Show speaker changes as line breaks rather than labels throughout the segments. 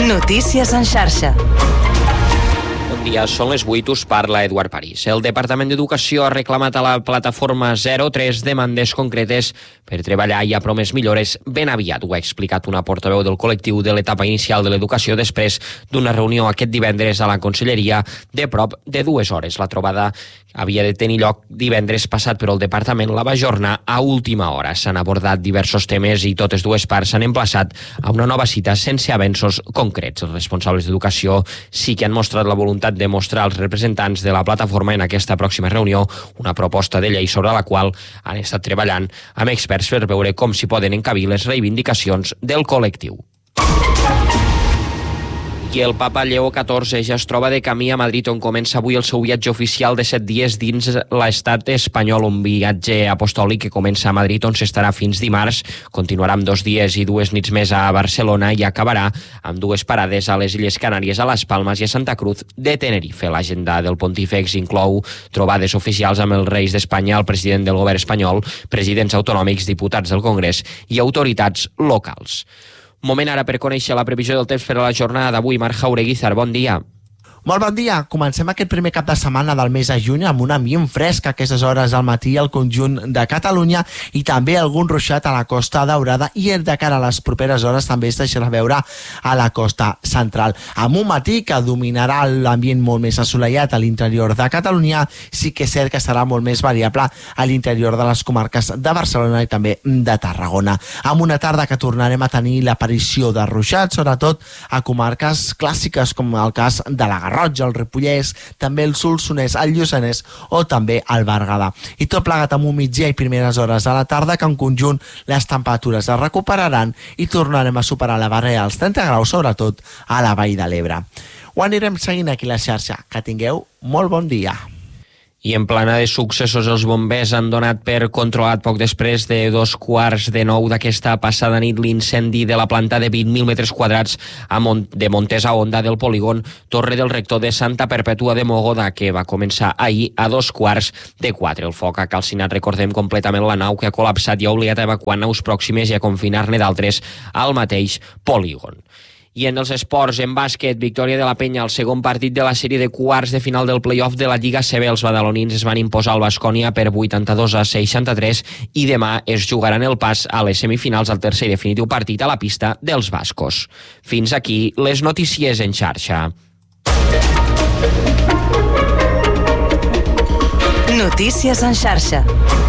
Notícies en xarxa.
Bon dia, són les 8, us parla Eduard París. El Departament d'Educació ha reclamat a la plataforma 03 demandes concretes per treballar i ha promès millores ben aviat. Ho ha explicat una portaveu del col·lectiu de l'etapa inicial de l'educació després d'una reunió aquest divendres a la Conselleria de prop de 2 hores. La trobada havia de tenir lloc divendres passat, però el departament la va ajornar a última hora. S'han abordat diversos temes i totes dues parts s'han emplaçat a una nova cita sense avenços concrets. Els responsables d'educació sí que han mostrat la voluntat de mostrar als representants de la plataforma en aquesta pròxima reunió una proposta de llei sobre la qual han estat treballant amb experts per veure com s'hi poden encabir les reivindicacions del col·lectiu. I el papa Lleó XIV ja es troba de camí a Madrid, on comença avui el seu viatge oficial de 7 dies dins l'estat espanyol, un viatge apostòlic que comença a Madrid, on s'estarà fins dimarts, continuarà amb 2 dies i 2 nits més a Barcelona i acabarà amb 2 parades a les Illes Canàries, a Les Palmes i a Santa Cruz de Tenerife. L'agenda del pontífex inclou trobades oficials amb els reis d'Espanya, el president del govern espanyol, presidents autonòmics, diputats del Congrés i autoritats locals. Moment ara per conèixer la previsió del temps per a la jornada d'avui. Marc Jaureguizar, bon dia.
Molt bon dia. Comencem aquest primer cap de setmana del mes de juny amb un ambient fresc a aquestes hores del matí al conjunt de Catalunya i també algun ruixat a la Costa Daurada, i de cara a les properes hores també es deixarà veure a la costa central. Amb un matí que dominarà l'ambient molt més assolellat a l'interior de Catalunya, sí que és cert que serà molt més variable a l'interior de les comarques de Barcelona i també de Tarragona. Amb una tarda que tornarem a tenir l'aparició de ruixats, sobretot a comarques clàssiques com el cas de la Garrotxa, el Ripollès, també el Solsonès, el Lluçanès o també el Berguedà. I tot plegat amb un migdia i primeres hores de la tarda que en conjunt les temperatures es recuperaran i tornarem a superar la barrera dels 30 graus, sobretot a la Vall de l'Ebre. Ho anirem seguint aquí a la xarxa. Que tingueu molt bon dia.
I en plana de successos, els bombers han donat per controlat poc després de 8:45 d'aquesta passada nit l'incendi de la planta de 20.000 metres quadrats de Montesa Honda del polígon Torre del Rector de Santa Perpètua de Mogoda, que va començar ahir a 3:15. El foc ha calcinat, recordem, completament la nau, que ha col·lapsat i ha obligat a evacuar naus pròximes i a confinar-ne d'altres al mateix polígon. I en els esports, en bàsquet, victòria de la Penya al segon partit de la sèrie de quarts de final del play-off de la Lliga CB. Els badalonins es van imposar al Baskonia per 82-63 i demà es jugaran el pas a les semifinals al tercer i definitiu partit a la pista dels bascos. Fins aquí les notícies en xarxa.
Notícies en xarxa.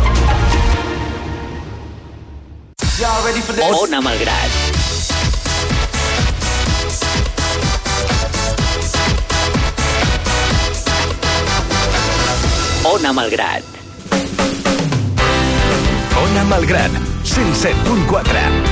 Ona Malgrat. Ona Malgrat.
Ona Malgrat, 107.4.